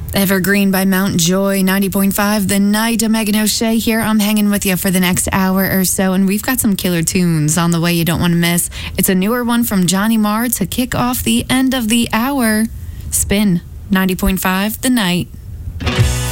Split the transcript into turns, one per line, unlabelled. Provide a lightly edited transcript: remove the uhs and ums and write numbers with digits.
Evergreen by Mount Joy, 90.5 The Night. I'm Megan O'Shea here. I'm hanging with you for the next hour or so, and we've got some killer tunes on the way you don't want to miss. It's a newer one from Johnny Marr to kick off the end of the hour. Spin, 90.5 The Night.